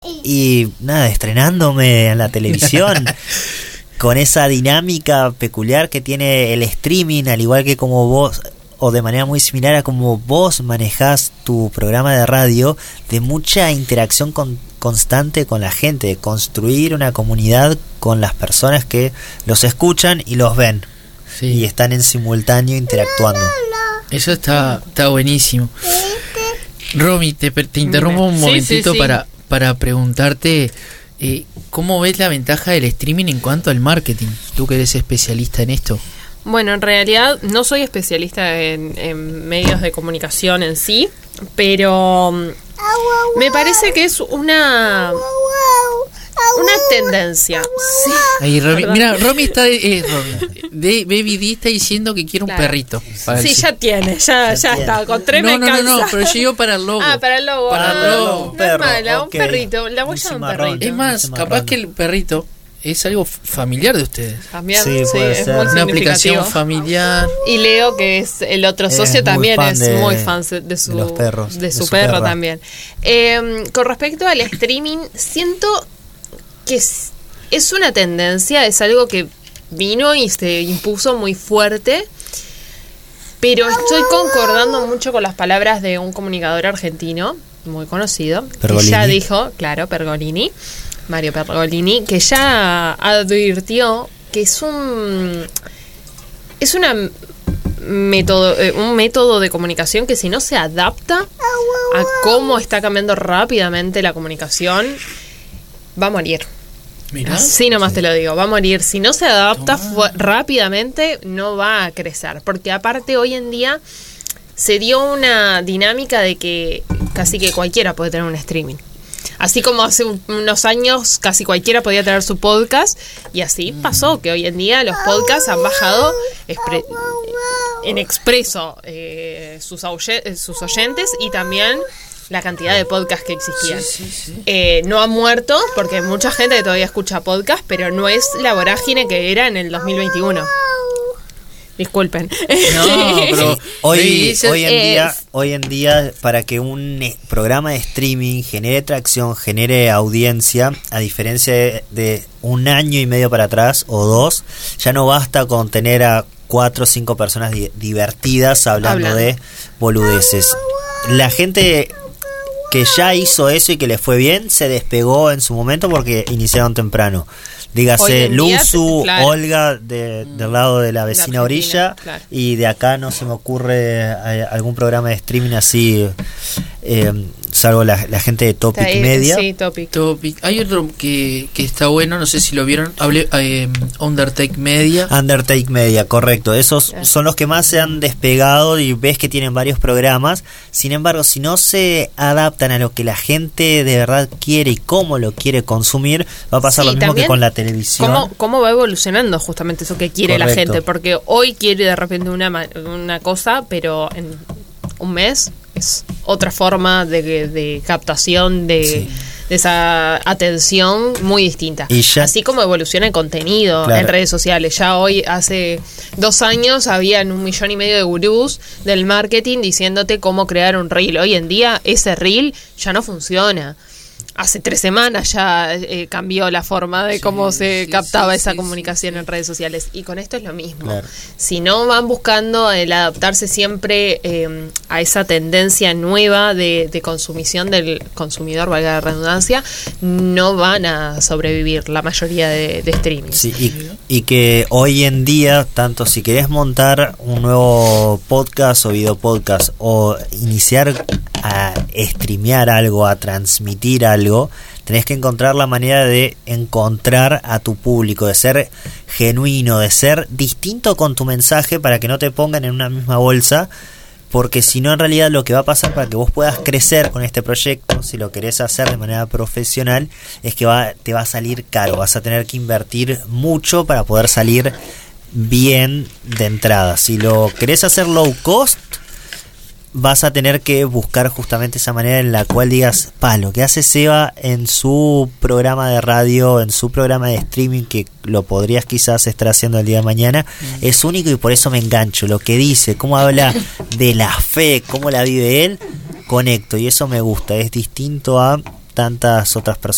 y nada, estrenándome en la televisión con esa dinámica peculiar que tiene el streaming, al igual que como vos, o de manera muy similar a como vos manejás tu programa de radio, de mucha interacción constante con la gente, de construir una comunidad con las personas que los escuchan y los ven, sí, y están en simultáneo interactuando. Eso está buenísimo. Romy, te interrumpo un momentito para preguntarte ¿cómo ves la ventaja del streaming en cuanto al marketing? Tú que eres especialista en esto. Bueno, en realidad no soy especialista en medios de comunicación en sí, pero me parece que es una tendencia. Sí. Ahí, Romy, mira, Romy está Baby D está diciendo que quiere un perrito. Sí, ya tiene, ya está. Con 3 me cansa. No, pero yo digo para el logo. Para el logo. Un perro. Un perrito. La voy a llamar un perrito. Es más, capaz que el perrito es algo familiar de ustedes. También, sí, es muy una aplicación familiar. Y Leo, que es el otro socio, también es muy fan de su perros, de su perro también. Con respecto al streaming, siento que es una tendencia, es algo que vino y se impuso muy fuerte, pero estoy concordando mucho con las palabras de un comunicador argentino muy conocido, Pergolini, que ya dijo, claro, Mario Pergolini, que ya advirtió que es un método de comunicación que si no se adapta a cómo está cambiando rápidamente la comunicación, va a morir. Mirá. Así nomás te lo digo, va a morir. Si no se adapta rápidamente, no va a crecer. Porque aparte hoy en día se dio una dinámica de que casi que cualquiera puede tener un streaming. Así como hace unos años casi cualquiera podía tener su podcast, y así pasó, que hoy en día los podcasts han bajado en expreso sus oyentes y también la cantidad de podcasts que existían. Sí. No ha muerto porque hay mucha gente que todavía escucha podcast, pero no es la vorágine que era en el 2021. Disculpen. No, pero hoy en día para que un programa de streaming genere tracción, genere audiencia, a diferencia de un año y medio para atrás o 2, ya no basta con tener a 4 o 5 personas divertidas hablando de boludeces. La gente que ya hizo eso y que le fue bien se despegó en su momento porque iniciaron temprano. Dígase Luzu, claro, Olga del lado de la vecina orilla, claro, y de acá no se me ocurre algún programa de streaming así, salvo la gente de Topic Media. Sí, Topic. Hay otro que está bueno, no sé si lo vieron, Undertake Media, correcto. Esos son los que más se han despegado y ves que tienen varios programas. Sin embargo, si no se adaptan a lo que la gente de verdad quiere y cómo lo quiere consumir, va a pasar lo mismo que con la televisión. ¿Cómo va evolucionando justamente eso que quiere la gente? Porque hoy quiere de repente una cosa, pero en un mes es otra forma de captación de esa atención muy distinta. Así como evoluciona el contenido en redes sociales. Ya hoy, hace 2 años, habían 1,5 millones de gurús del marketing diciéndote cómo crear un reel. Hoy en día ese reel ya no funciona. Hace 3 semanas ya cambió la forma de cómo se captaba esa comunicación en redes sociales. Y con esto es lo mismo. Claro. Si no van buscando el adaptarse siempre a esa tendencia nueva de consumición del consumidor, valga la redundancia, no van a sobrevivir la mayoría de streaming. Sí, y que hoy en día, tanto si querés montar un nuevo podcast o video podcast o iniciar a streamear algo, a transmitir algo, tenés que encontrar la manera de encontrar a tu público, de ser genuino, de ser distinto con tu mensaje para que no te pongan en una misma bolsa, porque si no, en realidad lo que va a pasar para que vos puedas crecer con este proyecto, si lo querés hacer de manera profesional, es que te va a salir caro, vas a tener que invertir mucho para poder salir bien de entrada. Si lo querés hacer low cost, vas a tener que buscar justamente esa manera en la cual digas, lo que hace Seba en su programa de radio, en su programa de streaming, que lo podrías quizás estar haciendo el día de mañana, es único y por eso me engancho. Lo que dice, cómo habla de la fe, cómo la vive él, conecto, y eso me gusta. Es distinto a tantas otras personas